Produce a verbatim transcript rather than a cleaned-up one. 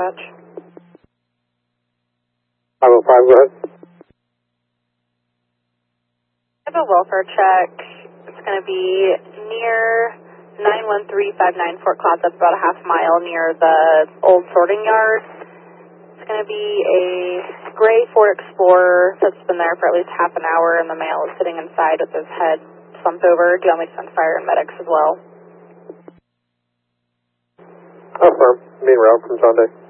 dispatch. five oh five, go ahead. I have a welfare check. It's going to be near nine one three five nine Fort Clatsop, about a half mile near the old sorting yard. It's going to be a gray Ford Explorer that's been there for at least half an hour, and the male is sitting inside with his head slumped over. Do you want me to send fire and medics as well? Affirm. Main route from Sunday.